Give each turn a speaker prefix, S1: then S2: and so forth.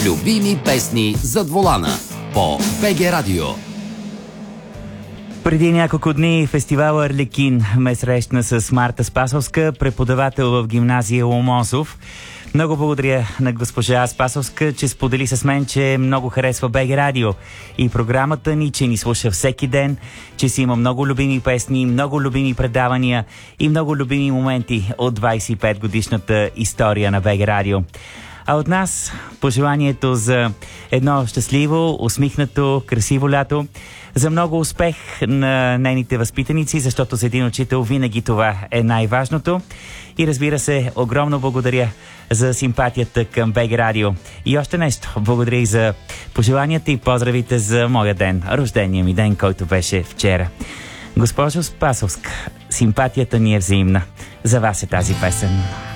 S1: Любими песни зад волана по БГ Радио.
S2: Преди няколко дни фестивал Арлекин ме срещна с Марта Спасовска, преподавател в гимназия Ломозов. Много благодаря на госпожа Спасовска, че сподели с мен, че много харесва БГ Радио и програмата ни, че ни слуша всеки ден, че си има много любими песни, много любими предавания и много любими моменти от 25 годишната история на БГ Радио. А от нас пожеланието за едно щастливо, усмихнато, красиво лято, за много успех на нейните възпитаници, защото за един учител винаги това е най-важното. И разбира се, огромно благодаря за симпатията към БГ Радио. И още нещо, благодаря и за пожеланията и поздравите за моя ден, рождения ми ден, който беше вчера. Госпожо Спасовска, симпатията ни е взаимна. За вас е тази песен.